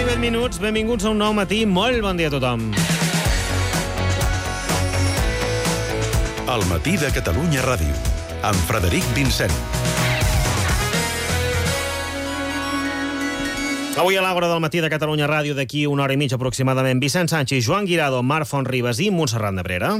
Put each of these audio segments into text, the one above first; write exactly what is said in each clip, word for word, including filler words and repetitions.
divuit minuts, benvinguts a un nou matí. Molt bon dia a tothom. El matí de Catalunya Ràdio, amb Frederic Vincent. Avui a l'Àgora del matí de Catalunya Ràdio, d'aquí una hora i mitja aproximadament, Vicent Sánchez, Joan Guirado, Marc Fontribes i Montserrat Nebrera.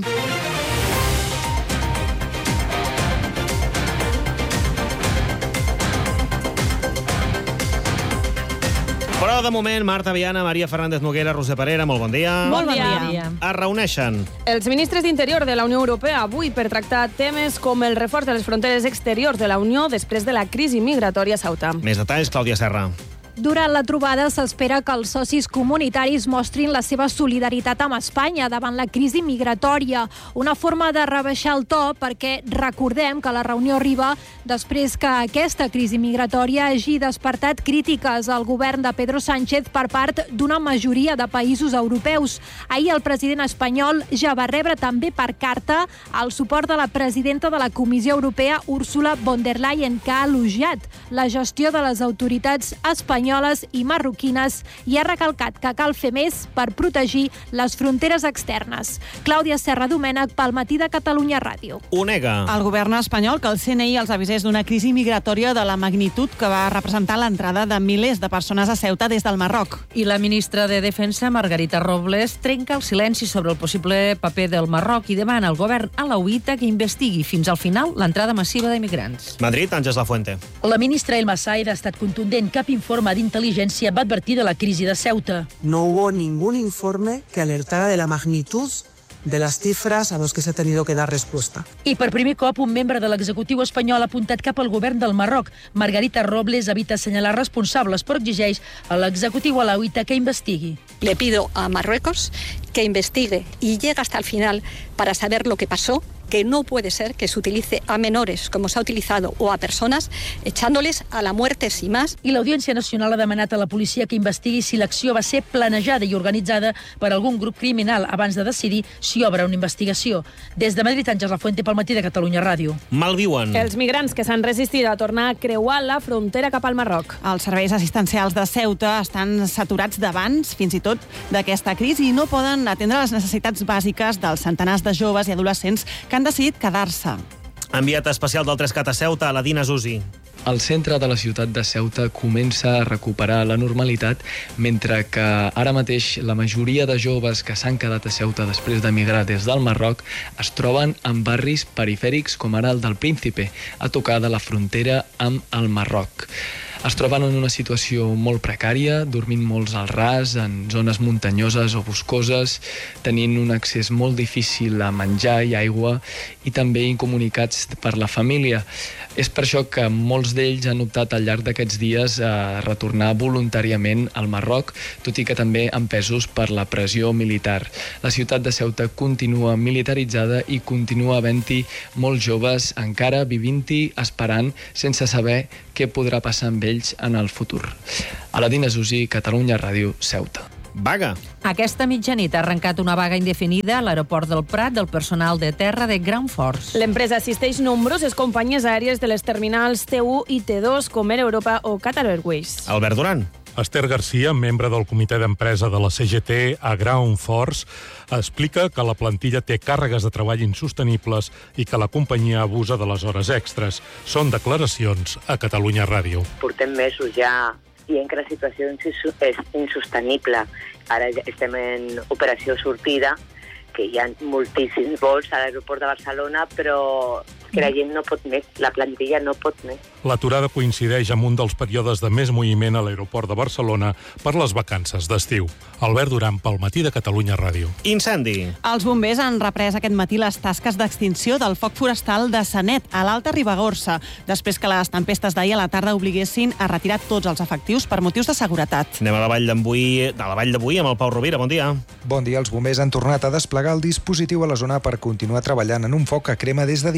Però de moment, Marta Viana, Maria Fernández Noguera, Roser Parera, molt bon dia. Molt bon dia. Es reuneixen. Els ministres d'Interior de la Unió Europea avui per tractar temes com el reforç de les fronteres exteriors de la Unió després de la crisi migratòria a Ceuta. Més detalls, Clàudia Serra. Durant la trobada s'espera que els socis comunitaris mostrin la seva solidaritat amb Espanya davant la crisi migratòria, una forma de rebaixar el to perquè recordem que la reunió arriba després que aquesta crisi migratòria hagi despertat crítiques al govern de Pedro Sánchez per part d'una majoria de països europeus. Ahir el president espanyol ja va rebre també per carta el suport de la presidenta de la Comissió Europea, Ursula von der Leyen, que ha elogiat la gestió de les autoritats espanyoles i marroquines i ha recalcat que cal fer més per protegir les fronteres externes. Clàudia Serra Domènech, pel matí de Catalunya Ràdio. Ho nega. El govern espanyol que el C N I els avisés d'una crisi migratòria de la magnitud que va representar l'entrada de milers de persones a Ceuta des del Marroc. I la ministra de Defensa, Margarita Robles, trenca el silenci sobre el possible paper del Marroc i demana al govern alauita que investigui fins al final l'entrada massiva d'immigrants. Madrid, Àngels Lafuente. La ministra Elma Said ha estat contundent. Cap informe d'intel·ligència va advertir de la crisi de Ceuta. No hubo ningún informe que alertara de la magnitud de las cifras a los que se ha tenido que dar respuesta. I per primer cop un membre de l'executiu espanyol ha apuntat cap al govern del Marroc. Margarita Robles evita assenyalar responsables, però exigeix a l'executiu alauita que investigui. Le pido a Marruecos que investigue y llegue hasta el final para saber lo que pasó, que no puede ser que se utilice a menores, como se ha utilizado, o a personas, echándoles a la muerte sin más. I l'Audiència Nacional ha demanat a la policia que investigui si l'acció va ser planejada i organitzada per algun grup criminal abans de decidir si obre una investigació. Des de Madrid, Àngels Lafuente, pel matí de Catalunya Ràdio. Malviuen. Els migrants que s'han resistit a tornar a creuar la frontera cap al Marroc. Els serveis assistencials de Ceuta estan saturats d'abans, fins i tot, d'aquesta crisi i no poden atendre les necessitats bàsiques dels centenars de joves i adolescents que han decidit quedar-se. Enviat especial del Trescat a Ceuta, la Dina Zuzi. El centre de la ciutat de Ceuta comença a recuperar la normalitat, mentre que ara mateix la majoria de joves que s'han quedat a Ceuta després d'emigrar des del Marroc es troben en barris perifèrics com ara el del Príncipe, a tocar de la frontera amb el Marroc. Es troben en una situació molt precària, dormint molts al ras, en zones muntanyoses o boscoses, tenint un accés molt difícil a menjar i aigua i també incomunicats per la família. És per això que molts d'ells han optat al llarg d'aquests dies a retornar voluntàriament al Marroc, tot i que també empesos per la pressió militar. La ciutat de Ceuta continua militaritzada i continua havent-hi molts joves encara vivint-hi, esperant, sense saber què podrà passar amb ells en el futur. Aladina Zuzi, Catalunya Ràdio, Ceuta. Vaga. Aquesta mitjanit ha arrencat una vaga indefinida a l'aeroport del Prat del personal de terra de Ground Force. L'empresa assisteix nombroses companyies aèries de les terminals T u i T dos com Air Europa o Qatar Airways. Albert Duran. Esther Garcia, membre del comitè d'empresa de la C G T a Ground Force, explica que la plantilla té càrregues de treball insostenibles i que la companyia abusa de les hores extres. Són declaracions a Catalunya Ràdio. Portem mesos ja dient que la situació és insostenible. Ara estem en operació sortida, que hi ha moltíssims vols a l'aeroport de Barcelona, però que la gent no pot més, la plantilla no pot més. L'aturada coincideix amb un dels períodes de més moviment a l'aeroport de Barcelona per les vacances d'estiu. Albert Duran, pel matí de Catalunya Ràdio. Incendi. Els bombers han reprès aquest matí les tasques d'extinció del foc forestal de Sanet, a l'Alta Ribagorça, després que les tempestes d'ahir a la tarda obliguessin a retirar tots els efectius per motius de seguretat. Anem a la Vall d'Embuí, a la Vall d'Embuí amb el Pau Rovira. Bon dia. Bon dia. Els bombers han tornat a desplegar el dispositiu a la zona per continuar treballant en un foc que crema des de divendres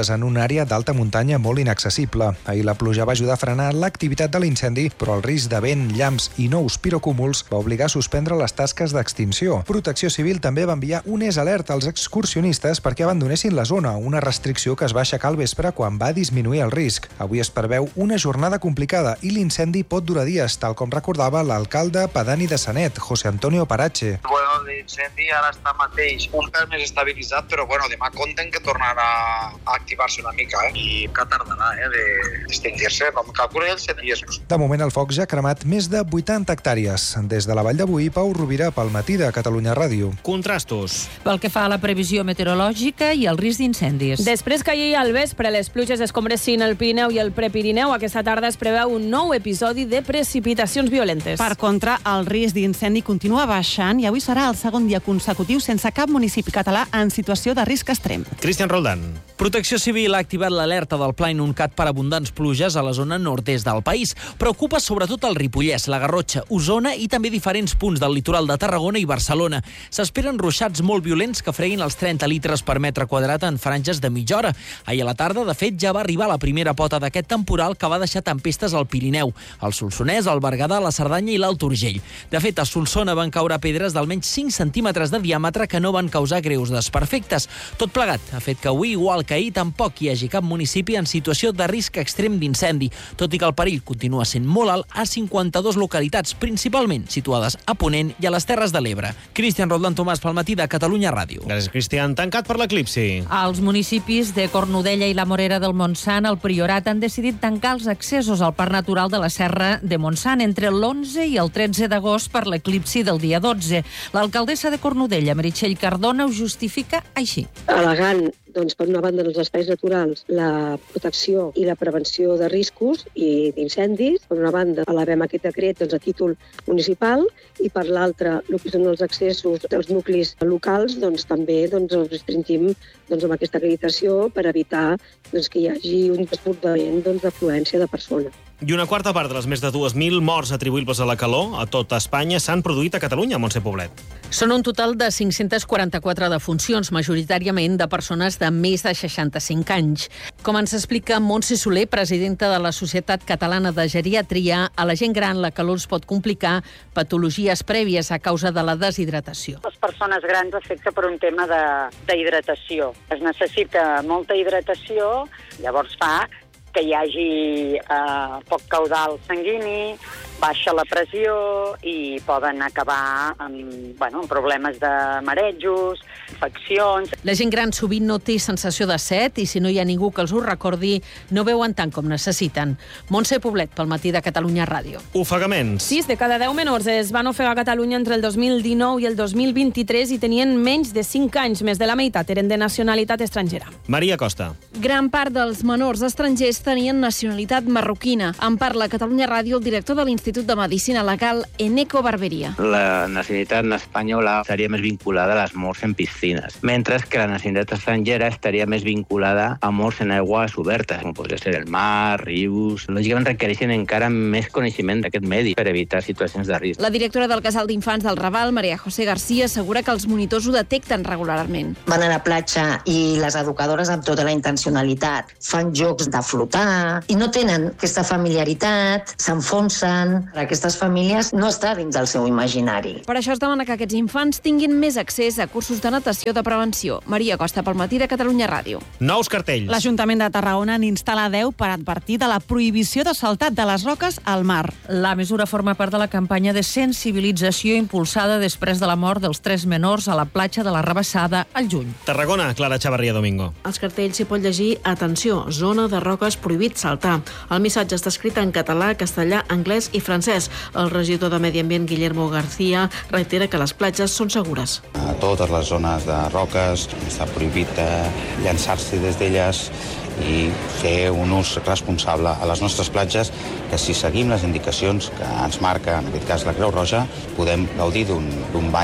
fires en una àrea d'alta muntanya molt inaccessible. Ahir la pluja va ajudar a frenar l'activitat de l'incendi, però el risc de vent, llamps i nous pirocúmuls va obligar a suspendre les tasques d'extinció. Protecció Civil també va enviar un es alert als excursionistes perquè abandonessin la zona, una restricció que es va aixecar al vespre quan va disminuir el risc. Avui es preveu una jornada complicada i l'incendi pot durar dies, tal com recordava l'alcalde pedani de Sanet, José Antonio Parache. Bueno, l'incendi ara està mateix un pèl més estabilitzat, però bueno, demà compten que tornarà a activar-se una mica, eh? I que tardarà eh, d'extingir-se, com calcula els set dies. De moment el foc ja ha cremat més de vuitanta hectàrees. Des de la Vall de Boí, Pau Rovira, pel Matí de Catalunya Ràdio. Contrastos. Pel que fa a la previsió meteorològica i el risc d'incendis. Després que ahir al vespre les pluges escombressin el Pirineu i el Prepirineu, aquesta tarda es preveu un nou episodi de precipitacions violentes. Per contra, el risc d'incendi continua baixant i avui serà el segon dia consecutiu sense cap municipi català en situació de risc extrem. Cristian Roldán. Protecció Civil ha activat l'alerta del Pla Inuncat per abundants pluges a la zona nord-est del país. Preocupa sobretot el Ripollès, la Garrotxa, Osona i també diferents punts del litoral de Tarragona i Barcelona. S'esperen ruixats molt violents que freguin els trenta litres per metre quadrat en franges de mitja hora. Ahir a la tarda, de fet, ja va arribar la primera pota d'aquest temporal que va deixar tempestes al Pirineu, al Solsonès, al Berguedà, la Cerdanya i l'Alt Urgell. De fet, a Solsona van caure pedres d'almenys cinc centímetres de diàmetre que no van causar greus desperfectes. Tot plegat ha fet que avui, igual que ahir, tampoc hi hagi cap municipi en situació de risc extrem d'incendi, tot i que el perill continua sent molt alt a cinquanta-dues localitats, principalment situades a Ponent i a les Terres de l'Ebre. Cristian Roldán Tomàs, pel Matí de Catalunya Ràdio. Gràcies, Cristian. Tancat per l'eclipsi. Els municipis de Cornudella i la Morera del Montsant, al Priorat, han decidit tancar els accessos al Parc Natural de la Serra de Montsant entre l'onze i el tretze d'agost per l'eclipsi del dia dotze. L'alcaldessa de Cornudella, Meritxell Cardona, ho justifica així. Al·legant, doncs, per una banda, els espais naturals, la protecció i la prevenció de riscos i d'incendis. Per una banda, elevem aquest decret doncs, a títol municipal i per l'altra, el que són els accessos dels nuclis locals, doncs, també doncs, els restringim doncs, amb aquesta acreditació per evitar doncs, que hi hagi un desbordament doncs, d'afluència de persones. I una quarta part de les més de dues mil morts atribuïbles a la calor a tota Espanya s'han produït a Catalunya, Montse Poblet. Són un total de cinc-cents quaranta-quatre defuncions, majoritàriament de persones de més de seixanta-cinc anys. Com ens explica Montse Soler, presidenta de la Societat Catalana de Geriatria, a la gent gran la calor es pot complicar patologies prèvies a causa de la deshidratació. Les persones grans afecta per un tema de, de hidratació. Es necessita molta hidratació, llavors fa que hi hagi eh, poc caudal sanguini, baixa la pressió i poden acabar amb, bueno, amb problemes de marejos, infeccions. La gent gran sovint no té sensació de set i si no hi ha ningú que els ho recordi, no veuen tant com necessiten. Montse Poblet, pel Matí de Catalunya Ràdio. Ofegaments. Sis de cada deu menors es van ofegar a Catalunya entre el dos mil dinou i el dos mil vint-i-tres i tenien menys de cinc anys. Més de la meitat eren de nacionalitat estrangera. Maria Costa. Gran part dels menors estrangers tenien nacionalitat marroquina. En parla a Catalunya Ràdio el director de l'Institut de Medicina Legal, Eneco Barberia. La nacionalitat espanyola estaria més vinculada a les morts en piscines, mentre que la nacionalitat estrangera estaria més vinculada a morts en aigües obertes, com podria ser el mar, rius. Lògicament requereixen encara més coneixement d'aquest medi per evitar situacions de risc. La directora del Casal d'Infants del Raval, Maria José García, assegura que els monitors ho detecten regularment. Van a la platja i les educadores, amb tota la intencionalitat, fan jocs de flotar i no tenen aquesta familiaritat, s'enfonsen. Aquestes famílies no està dins del seu imaginari. Per això es demana que aquests infants tinguin més accés a cursos de natació de prevenció. Maria Costa, pel Matí de Catalunya Ràdio. Nous cartells. L'Ajuntament de Tarragona n'instal·la deu per advertir de la prohibició de saltar de les roques al mar. La mesura forma part de la campanya de sensibilització impulsada després de la mort dels tres menors a la platja de la Rabassada al juny. Tarragona, Clara Chavarria Domingo. Als cartells s'hi pot llegir: atenció, zona de roques prohibit saltar. El missatge està escrit en català, castellà, anglès i francès. El regidor de Medi Ambient, Guillermo García, reitera que les platges són segures. A totes les zones de roques està prohibit llançar-se des d'elles i fer un ús responsable a les nostres platges, que si seguim les indicacions que ens marca, en aquest cas la Creu Roja, podem gaudir d'un bany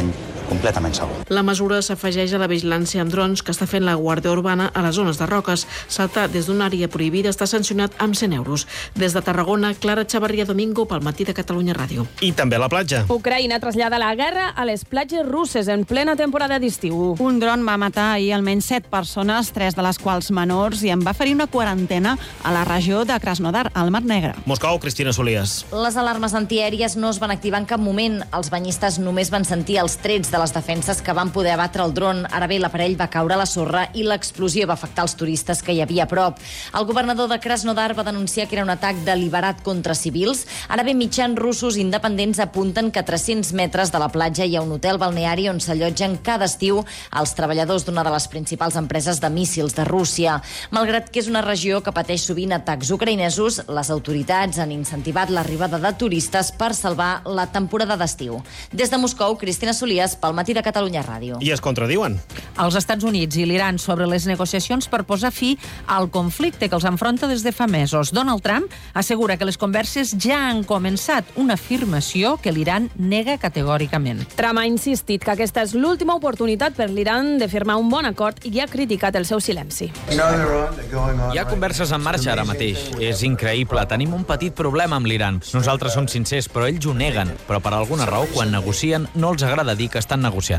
completament segur. La mesura s'afegeix a la vigilància amb drons que està fent la Guàrdia Urbana a les zones de roques. Saltar des d'una àrea prohibida està sancionat amb cent euros. Des de Tarragona, Clara Chavarria Domingo, pel Matí de Catalunya Ràdio. I també a la platja. Ucraïna trasllada la guerra a les platges russes en plena temporada d'estiu. Un dron va matar ahir almenys set persones, tres de les quals menors, i en va ferir una quarantena a la regió de Krasnodar, al Mar Negre. Moscou, Cristina Solies. Les alarmes antiaèries no es van activar en cap moment. Els banyistes només van sentir els trets de les defenses que van poder abatre el dron. Ara bé, l'aparell va caure a la sorra i l'explosió va afectar els turistes que hi havia a prop. El governador de Krasnodar va denunciar que era un atac deliberat contra civils. Ara bé, mitjans russos independents apunten que a tres-cents metres de la platja hi ha un hotel balneari on s'allotgen cada estiu els treballadors d'una de les principals empreses de míssils de Rússia. Malgrat que és una regió que pateix sovint atacs ucraïnesos, les autoritats han incentivat l'arribada de turistes per salvar la temporada d'estiu. Des de Moscou, Cristina Solies, pel Matí de Catalunya Ràdio. I es contradiuen. Els Estats Units i l'Iran sobre les negociacions per posar fi al conflicte que els enfronta des de fa mesos. Donald Trump assegura que les converses ja han començat, una afirmació que l'Iran nega categòricament. Trump ha insistit que aquesta és l'última oportunitat per l'Iran de firmar un bon acord i ha criticat el seu silenci. Hi ha converses en marxa ara mateix. És increïble. Tenim un petit problema amb l'Iran. Nosaltres som sincers, però ells ho neguen. Però per alguna raó, quan negocien, no els agrada dir que estan negociant.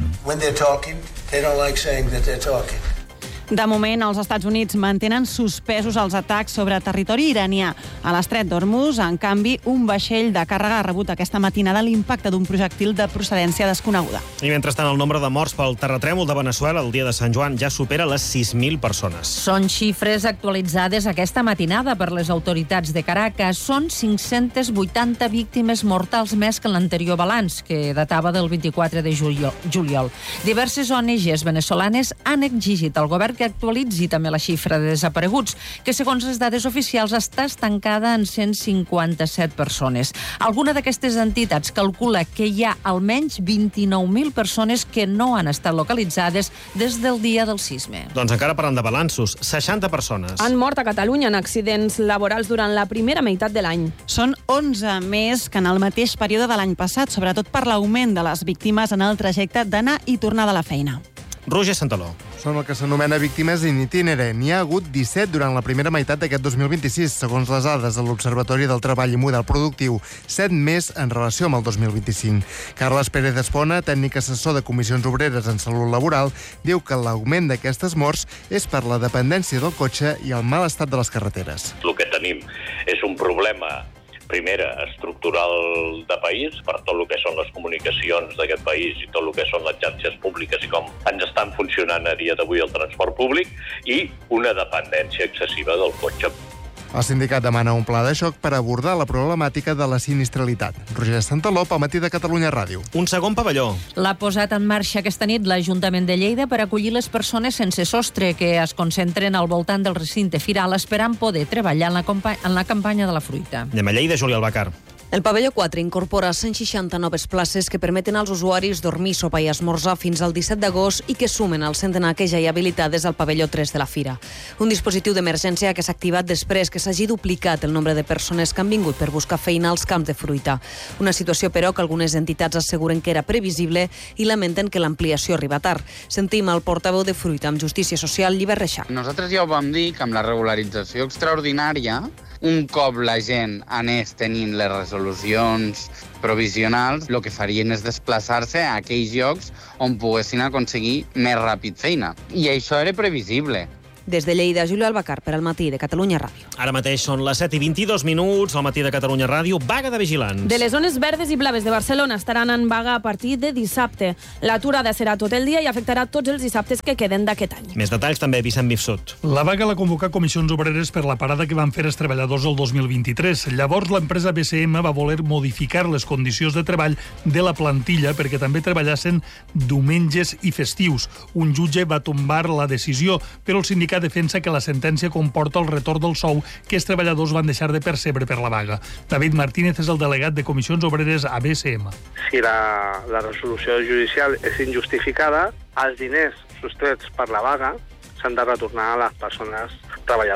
De moment, els Estats Units mantenen suspesos els atacs sobre territori iranià. A l'estret d'Hormuz, en canvi, un vaixell de càrrega ha rebut aquesta matinada l'impacte d'un projectil de procedència desconeguda. I mentrestant, el nombre de morts pel terratrèmol de Veneçuela el dia de Sant Joan ja supera les sis mil persones. Són xifres actualitzades aquesta matinada per les autoritats de Caracas. Són cinc-centes vuitanta víctimes mortals més que l'anterior balanç, que datava del vint-i-quatre de juliol. Diverses O N Ges venezolanes han exigit al govern que actualitzi també la xifra de desapareguts, que segons les dades oficials està estancada en cent cinquanta-set persones. Alguna d'aquestes entitats calcula que hi ha almenys vint-i-nou mil persones que no han estat localitzades des del dia del sisme. Doncs encara parlant de balanços, seixanta persones han mort a Catalunya en accidents laborals durant la primera meitat de l'any. Són onze més que en el mateix període de l'any passat, sobretot per l'augment de les víctimes en el trajecte d'anar i tornar de la feina. Roger Santaló. Són el que s'anomena víctimes in itinere. N'hi ha hagut disset durant la primera meitat d'aquest dos mil vint-i-sis, segons les dades de l'Observatori del Treball i Model Productiu, set més en relació amb el dos mil vint-i-cinc. Carles Pérez Espona, tècnic assessor de Comissions Obreres en Salut Laboral, diu que l'augment d'aquestes morts és per la dependència del cotxe i el mal estat de les carreteres. El que tenim és un problema primera, estructural de país, per tot el que són les comunicacions d'aquest país i tot el que són les xarxes públiques i com ens estan funcionant a dia d'avui el transport públic, i una dependència excessiva del cotxe. El sindicat demana un pla de xoc per abordar la problemàtica de la sinistralitat. Roger Santaló, al Matí de Catalunya Ràdio. Un segon pavelló. L'ha posat en marxa aquesta nit l'Ajuntament de Lleida per acollir les persones sense sostre que es concentren al voltant del recinte firal esperant poder treballar en la, en la campanya de la fruita. Anem a Lleida, Júlia Albacar. El pavelló quatre incorpora cent seixanta noves places que permeten als usuaris dormir, sopar i esmorzar fins al disset d'agost i que sumen al centenar que ja hi ha habilitades al pavelló tres de la Fira. Un dispositiu d'emergència que s'ha activat després que s'hagi duplicat el nombre de persones que han vingut per buscar feina als camps de fruita. Una situació, però, que algunes entitats asseguren que era previsible i lamenten que l'ampliació arriba tard. Sentim el portaveu de Fruita amb Justícia Social, Llibert Reixac. Nosaltres ja ho vam dir, que amb la regularització extraordinària, un cop la gent anés tenint les resolucions provisionals, el que farien és desplaçar-se a aquells llocs on poguessin aconseguir més ràpid feina. I això era previsible. Des de Lleida, Júlia Albacar, per al Matí de Catalunya Ràdio. Ara mateix són les set i vint-i-dos minuts, al Matí de Catalunya Ràdio, vaga de vigilants. De les zones verdes i blaves de Barcelona estaran en vaga a partir de dissabte. L'aturada serà tot el dia i afectarà tots els dissabtes que queden d'aquest any. Més detalls també, Vicent Mifsud. La vaga la convoca Comissions Obreres per la parada que van fer els treballadors el dos mil vint-i-tres. Llavors, l'empresa B C M va voler modificar les condicions de treball de la plantilla perquè també treballassen diumenges i festius. Un jutge va tombar la decisió, però el sindicat defensa que la sentència comporta el retorn del sou que els treballadors van deixar de percebre per la vaga. David Martínez és el delegat de Comissions Obreres a B C M. Si la, la resolució judicial és injustificada, els diners sostrets per la vaga s'han de retornar a les persones treballadores.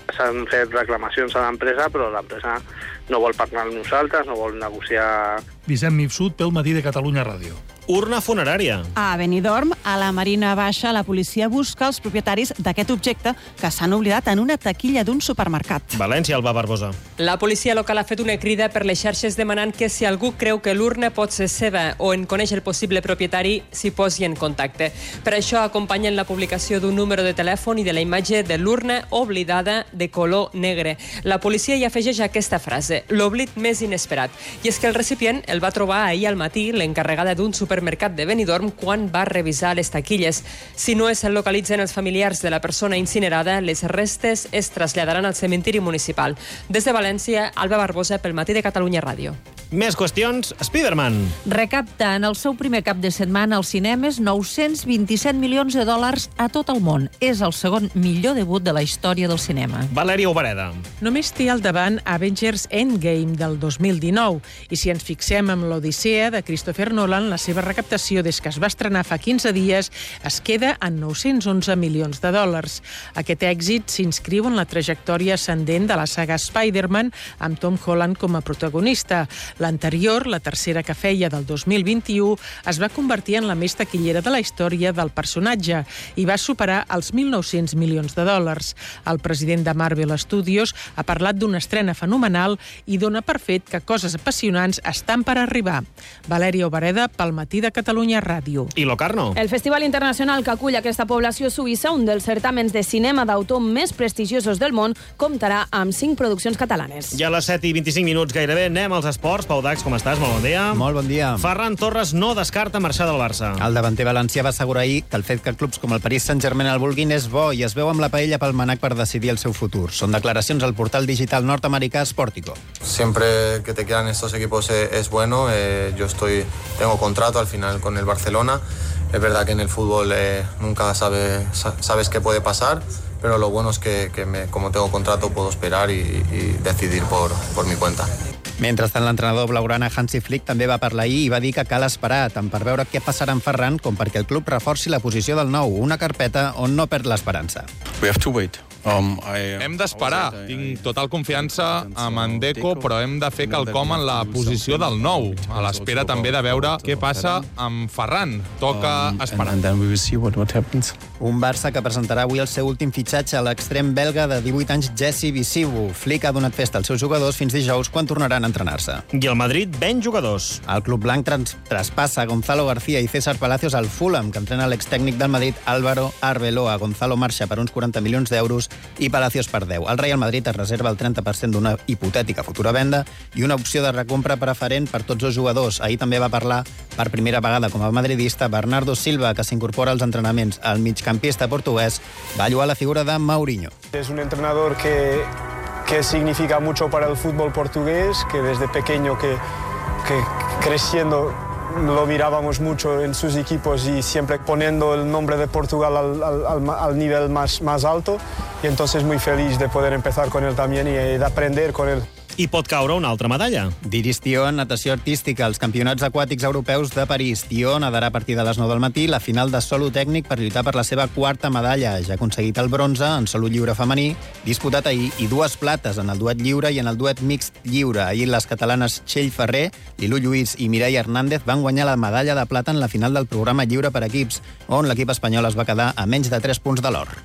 S'han fet reclamacions a l'empresa, però l'empresa no vol parlar amb nosaltres, no vol negociar. Vicent Mifsud, pel Matí de Catalunya Ràdio. Urna funerària. A Benidorm, a la Marina Baixa, la policia busca els propietaris d'aquest objecte que s'han oblidat en una taquilla d'un supermercat. València, Alba Barbosa. La policia local ha fet una crida per les xarxes demanant que si algú creu que l'urna pot ser seva o en coneix el possible propietari, s'hi posi en contacte. Per això acompanyen la publicació d'un número de telèfon i de la imatge de l'urna oblidada de color negre. La policia hi afegeix aquesta frase, l'oblit més inesperat. I és que el recipient el va trobar ahir al matí l'encarregada d'un supermercat de Benidorm quan va revisar les taquilles. Si no es localitzen els familiars de la persona incinerada, les restes es traslladaran al cementiri municipal. Des de València, Alba Barbosa, pel Matí de Catalunya Ràdio. Més qüestions, Spiderman. Recapta en el seu primer cap de setmana als cinemes nou-cents vint-i-set milions de dòlars a tot el món. És el segon millor debut de la història del cinema. Valèria Obereda. Només té al davant Avengers Endgame del dos mil dinou. I si ens fixem en l'Odissea de Christopher Nolan, la seva recaptació des que es va estrenar fa quinze dies es queda en nou-cents onze milions de dòlars. Aquest èxit s'inscriu en la trajectòria ascendent de la saga Spider-Man amb Tom Holland com a protagonista. L'anterior, la tercera que feia del dos mil vint-i-u, es va convertir en la més taquillera de la història del personatge i va superar els mil nou-cents milions de dòlars. El president de Marvel Studios ha parlat d'una estrena fenomenal i dona per fet que coses apassionants estan per arribar. Valèria Obereda, pel Matí de Catalunya Ràdio. I Locarno. El festival internacional que acull aquesta població suïssa, un dels certàmens de cinema d'autor més prestigiosos del món, comptarà amb cinc produccions catalanes. Ja a les set i vint-i-cinc minuts gairebé anem als esports. Pau Dax, com estàs? Molt bon dia. Molt bon dia. Ferran Torres no descarta marxar del Barça. El davanter valencià va assegurar ahir que el fet que clubs com el Paris Saint-Germain el vulguin és bo i es veu amb la paella pel manac per decidir el seu futur. Són declaracions al portal digital nord-americà Sportico. Siempre que te quedan estos equipos es bueno. Eh, yo estoy, tengo contrato al final con el Barcelona. Es verdad que en el fútbol eh, nunca sabe, sabes qué puede pasar, pero lo bueno es que, que me, como tengo contrato puedo esperar y, y decidir por, por mi cuenta. Mentrestant, l'entrenador blaugrana Hansi Flick també va parlar ahir i va dir que cal esperar tant per veure què passarà amb Ferran com perquè el club reforci la posició del nou, una carpeta on no perd l'esperança. We have to wait. Um, I... Hem d'esperar. Tinc total confiança amb en Deco, però hem de fer quelcom en la posició del nou, a l'espera també de veure què passa amb Ferran. Toca esperar. And then we will see what, what happens. Un Barça que presentarà avui el seu últim fitxatge a l'extrem belga de divuit anys, Jesse Visibu. Flick ha donat festa als seus jugadors fins dijous, quan tornaran a entrenar-se. I el Madrid ven jugadors. El club blanc trans traspassa Gonzalo García i César Palacios al Fulham, que entrena l'extècnic del Madrid Álvaro Arbeloa. Gonzalo marxa per uns quaranta milions d'euros i Palacios per deu. El Real Madrid es reserva el trenta per cent d'una hipotètica futura venda i una opció de recompra preferent per tots els jugadors. Ahir també va parlar per primera vegada com a madridista Bernardo Silva, que s'incorpora als entrenaments. El migcampista portuguès va lloar la figura de Mourinho. Es un entrenador que, que significa mucho para el fútbol portugués, que desde pequeño que, que creciendo lo mirábamos mucho en sus equipos y siempre poniendo el nombre de Portugal al, al, al nivel más, más alto, y entonces muy feliz de poder empezar con él también y de aprender con él. I pot caure una altra medalla. Diris Tió en natació artística als Campionats Aquàtics Europeus de París. Tió nadarà a partir de les nou del matí la final de solo tècnic per lluitar per la seva quarta medalla. Ja ha aconseguit el bronze en solo lliure femení, disputat ahir, i dues plates en el duet lliure i en el duet mixt lliure. Ahir les catalanes Txell Ferrer, Lilú Lluís i Mireia Hernández van guanyar la medalla de plata en la final del programa lliure per equips, on l'equip espanyol es va quedar a menys de tres punts de l'or.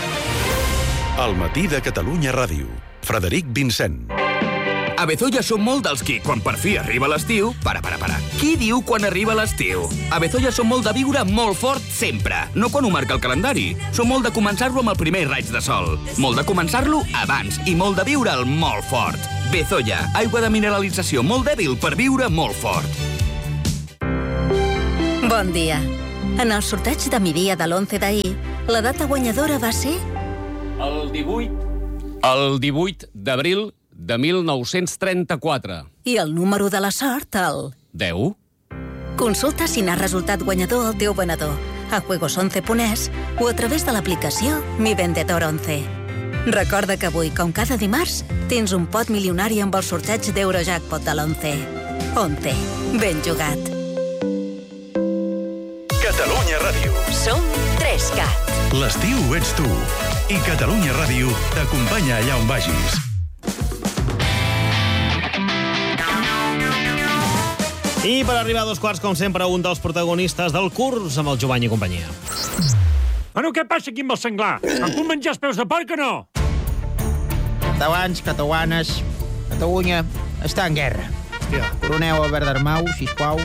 El Matí de Catalunya Ràdio. Frederic Vincent. A Bezoya som molt dels qui, quan per fi arriba l'estiu... Para, para, para. Qui diu quan arriba l'estiu? A Bezoya som molt de viure molt fort sempre, no quan ho marca el calendari. Som molt de començar-lo amb el primer raig de sol. Molt de començar-lo abans i molt de viure'l molt fort. Bezoya, aigua de mineralització molt dèbil per viure molt fort. Bon dia. En el sorteig de mi dia de l'onze d'ahir, la data guanyadora va ser... El divuit. El divuit d'abril de mil nou-cents trenta-quatre. I el número de la sort, el... deu. Consulta si n'ha resultat guanyador el teu venedor a juegos once punt es o a través de l'aplicació Mi Vendedor once. Recorda que avui, com cada dimarts, tens un pot milionari amb el sorteig d'Eurojackpot de l'onze. once. Ben jugat. Catalunya Ràdio. Som tres cat. L'estiu ets tu. I Catalunya Ràdio t'acompanya allà on vagis. I per arribar a dos quarts, com sempre, un dels protagonistes del curs amb el Jovany i companyia. Bueno, què passa aquí amb el senglar? Em puc menjar els peus de porc o no? Catalans, catalanes, Catalunya està en guerra. Hòstia. Coronel Albert Armau, sisplau.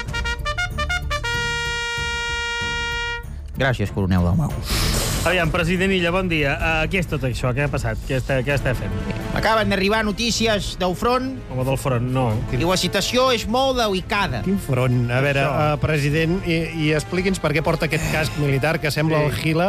Gràcies, coronel Armau. Aviam, president Illa, bon dia. Uh, què és tot això? Què ha passat? Què està, què està fent? Acaben d'arribar notícies del front. Home, del front, no. I la situació és molt delicada. Quin front? A veure, uh, president, i, i expliqui'ns per què porta aquest casc militar que sembla sí. el Gila.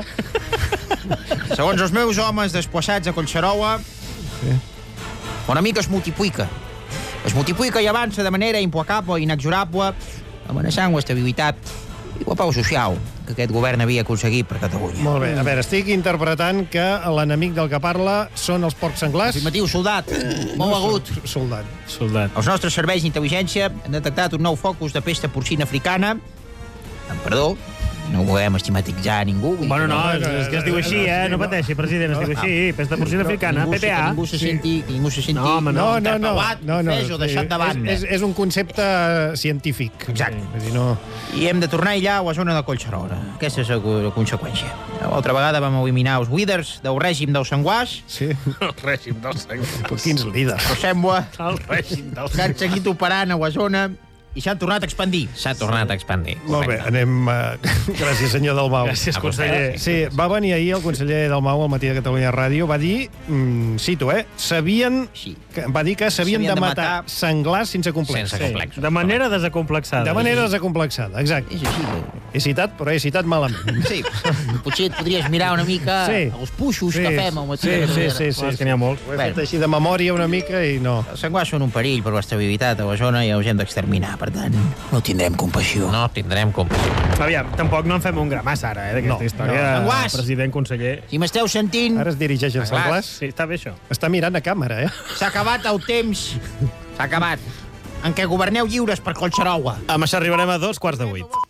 Segons els meus homes desplaçats a Collserola, sí. l'enemic es multiplica. Es multiplica i avança de manera implacable i inexorable, amenaçant l'estabilitat i la pau social que aquest govern havia aconseguit per Catalunya. Molt bé. A veure, estic interpretant que l'enemic del que parla són els porcs senglars. Afirmatiu, soldat. Molt agut. Soldat. Soldat. Els nostres serveis d'intel·ligència han detectat un nou focus de pesta porcina africana. Perdó, no volem estigmatitzar a ningú. Bueno, no, és, és que es diu així, eh? No pateixi, president, es diu així. Pesta porcina africana, P P A. Ningú se senti... Ningú se senti... No, no, no. no, no, no o deixat de banda. És, és un concepte científic. Exacte. És dir, no... I hem de tornar a aïllar a la zona de Collserola. Aquesta és la conseqüència. L'altra vegada vam eliminar els líders del règim dels senglars. Sí. El règim dels senglars. Però quins líders? Però sembla el règim dels senglars. Que han seguit operant a la zona i s'han tornat a expandir. S'ha tornat a expandir. Molt bé, anem... Uh... Gràcies, senyor Dalmau. Gràcies, conseller. Sí, va venir ahir el conseller Dalmau al Matí de Catalunya Ràdio, va dir, mm, cito, eh, sabien... Sí. Que, va dir que s'havien de, de matar, matar senglars sense complex. Sense complex. Sí. De manera desacomplexada. De manera desacomplexada, exacte. És així. He citat, però he citat malament. Sí, potser et podries mirar una mica sí. els puixos sí. que fem al Matí sí, de Catalunya. Sí, sí, sí. És que n'hi ha molts. Ho he fet així de memòria una mica i no. Els senglars són un perill per l'estabilitat a la zona i els hem d'exterminar, per tant, no tindrem compassió. No tindrem compassió. Aviam, tampoc no en fem un gramàs ara, eh, d'aquesta no, història. No. Senglars! President, conseller. Si m'esteu sentint... Ara es dirigeix als senglars. Sí, està bé això. Està mirant a càmera, eh? S'ha acabat el temps. S'ha acabat. En què governeu lliures per Collserola. Amb això arribarem a dos quarts de vuit.